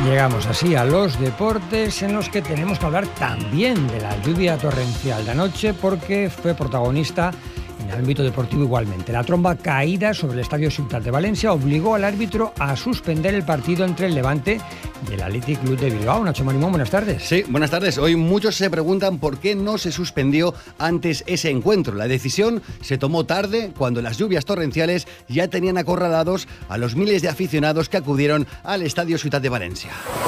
Llegamos así a los deportes, en los que tenemos que hablar también de la lluvia torrencial de anoche, porque fue protagonista en el ámbito deportivo igualmente. La tromba caída sobre el estadio Ciutat de Valencia obligó al árbitro a suspender el partido entre el Levante y el Athletic Club de Bilbao. Nacho Marimón, buenas tardes. Sí, buenas tardes. Hoy muchos se preguntan por qué no se suspendió antes ese encuentro. La decisión se tomó tarde, cuando las lluvias torrenciales ya tenían acorralados a los miles de aficionados que acudieron al estadio Ciutat de Valencia.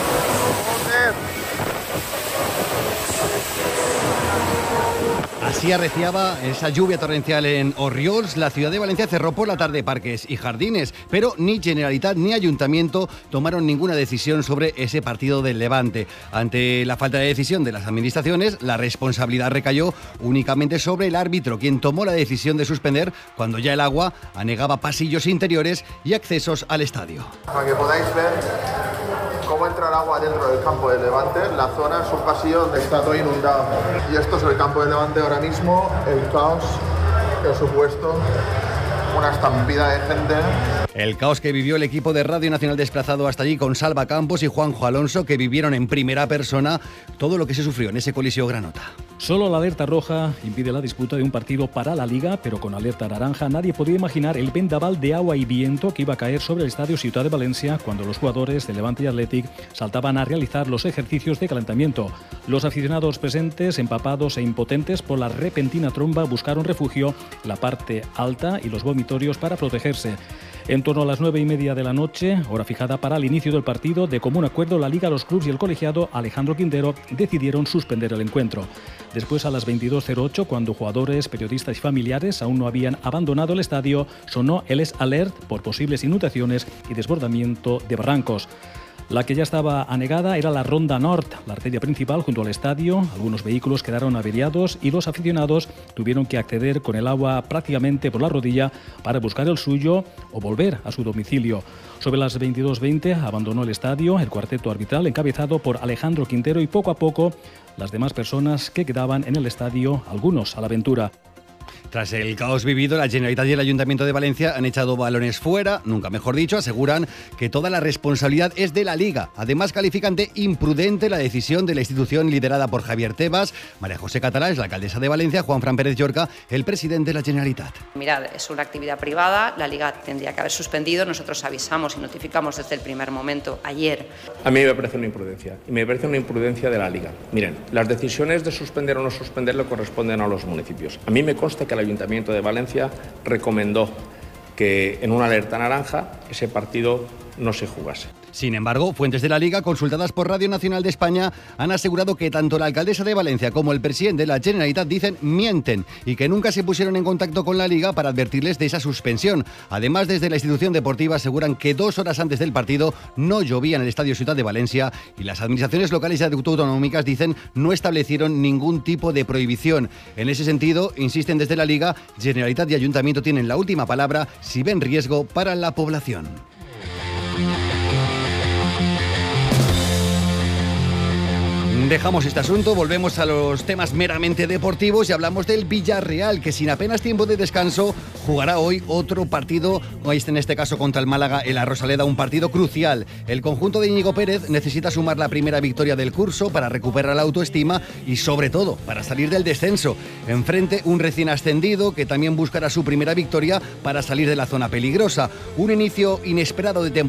Así arreciaba esa lluvia torrencial en Orriols. La ciudad de Valencia cerró por la tarde parques y jardines, pero ni Generalitat ni Ayuntamiento tomaron ninguna decisión sobre ese partido del Levante. Ante la falta de decisión de las administraciones, la responsabilidad recayó únicamente sobre el árbitro, quien tomó la decisión de suspender cuando ya el agua anegaba pasillos interiores y accesos al estadio. Para que podáis ver cómo entra el agua dentro del campo del Levante. La zona es un pasillo donde está todo inundado. Y esto es el campo del Levante ahora mismo, el caos que ha supuesto una estampida de gente. El caos que vivió el equipo de Radio Nacional desplazado hasta allí con Salva Campos y Juanjo Alonso, que vivieron en primera persona todo lo que se sufrió en ese Coliseo Granota. Solo la alerta roja impide la disputa de un partido para la Liga, pero con alerta naranja nadie podía imaginar el vendaval de agua y viento que iba a caer sobre el estadio Ciutat de Valencia cuando los jugadores de Levante y Athletic saltaban a realizar los ejercicios de calentamiento. Los aficionados presentes, empapados e impotentes por la repentina tromba, buscaron refugio en la parte alta y los vomitorios para protegerse. En torno a las 9:30 de la noche, hora fijada para el inicio del partido, de común acuerdo la Liga, los clubs y el colegiado Alejandro Quintero decidieron suspender el encuentro. Después, a las 22:08, cuando jugadores, periodistas y familiares aún no habían abandonado el estadio, sonó el alert por posibles inundaciones y desbordamiento de barrancos. La que ya estaba anegada era la Ronda Nord, la arteria principal junto al estadio. Algunos vehículos quedaron averiados y los aficionados tuvieron que acceder con el agua prácticamente por la rodilla para buscar el suyo o volver a su domicilio. Sobre las 22:20 abandonó el estadio el cuarteto arbitral encabezado por Alejandro Quintero y poco a poco las demás personas que quedaban en el estadio, algunos a la aventura. Tras el caos vivido, la Generalitat y el Ayuntamiento de Valencia han echado balones fuera, nunca mejor dicho. Aseguran que toda la responsabilidad es de la Liga. Además, califican de imprudente la decisión de la institución liderada por Javier Tebas. María José Catalá es la alcaldesa de Valencia, Juanfran Pérez Llorca, el presidente de la Generalitat. Mirad, es una actividad privada, la Liga tendría que haber suspendido, nosotros avisamos y notificamos desde el primer momento, ayer. A mí me parece una imprudencia, y me parece una imprudencia de la Liga. Miren, las decisiones de suspender o no suspender le corresponden a los municipios. A mí me consta que el Ayuntamiento de Valencia recomendó que en una alerta naranja ese partido no se jugase. Sin embargo, fuentes de la Liga, consultadas por Radio Nacional de España, han asegurado que tanto la alcaldesa de Valencia como el presidente de la Generalitat mienten y que nunca se pusieron en contacto con la Liga para advertirles de esa suspensión. Además, desde la institución deportiva aseguran que 2 horas antes del partido no llovía en el estadio Ciutat de Valencia y las administraciones locales y autonómicas, dicen, no establecieron ningún tipo de prohibición. En ese sentido, insisten desde la Liga, Generalitat y Ayuntamiento tienen la última palabra si ven riesgo para la población. Dejamos este asunto, volvemos a los temas meramente deportivos y hablamos del Villarreal, que sin apenas tiempo de descanso jugará hoy otro partido, en este caso contra el Málaga en la Rosaleda, un partido crucial. El conjunto de Íñigo Pérez necesita sumar la primera victoria del curso para recuperar la autoestima y sobre todo para salir del descenso. Enfrente un recién ascendido que también buscará su primera victoria para salir de la zona peligrosa. Un inicio inesperado de temporada